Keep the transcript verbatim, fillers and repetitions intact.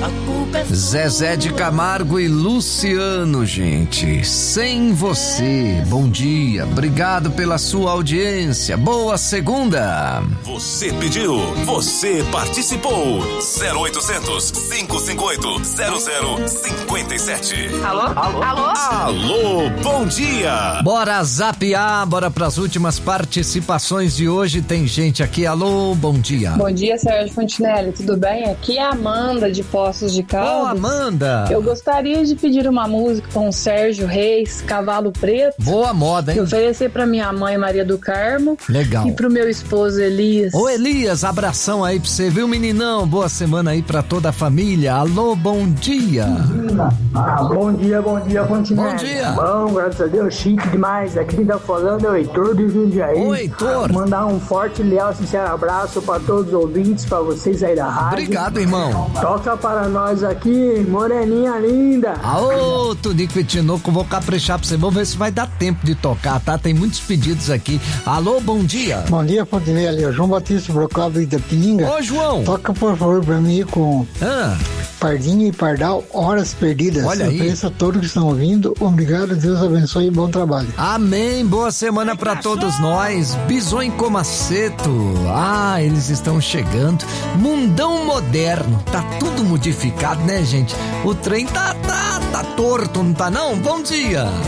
Zezé de Camargo e Luciano, gente. Sem você. Bom dia. Obrigado pela sua audiência. Boa segunda. Você pediu, você participou. zero oitocentos, cinco cinco oito, zero zero cinco sete. Alô? Alô? Alô? Alô, bom dia. Bora zapear, bora pras últimas participações de hoje. Tem gente aqui. Alô, bom dia. Bom dia, Sérgio Fontinelli, tudo bem? Aqui é a Amanda de Poços de Caldas. Ô, Amanda! Eu gostaria de pedir uma música com o Sérgio Reis, Cavalo Preto. Boa moda, hein? E oferecer pra minha mãe, Maria do Carmo. Legal. E pro meu esposo, Elias. Ô, Elias, abração aí pra você, viu, meninão? Boa semana aí pra toda a família. Alô, bom dia. Ah, bom dia, bom dia, Fontinelli. Bom dia. Bom, graças a Deus, chique demais. Aqui quem tá falando é o Heitor de Jundiaí. Ô, Heitor. Mandar um forte, leal, sincero abraço pra todos os ouvintes, pra vocês aí da rádio. Obrigado, irmão. Toca para nós aqui, moreninha linda. Aô, Tunico e Tinoco, vou caprichar pra você. Vamos ver se vai dar tempo de tocar, tá? Tem muitos pedidos aqui. Alô, bom dia. Bom dia, Fontinelli. É o João Batista Brocado de Itapininga. Ô, João. Toca, por favor, pra mim com Ah. Pardinho e Pardal, Horas Perdidas. Olha aí. Ofereço a todos que estão ouvindo. Obrigado, Deus abençoe e bom trabalho. Amém, boa semana pra todos nós. Bisonho Comaceto, ah, eles estão chegando. Mundão moderno, tá tudo modificado, né, gente? O trem tá, tá, tá torto, não tá não? Bom dia.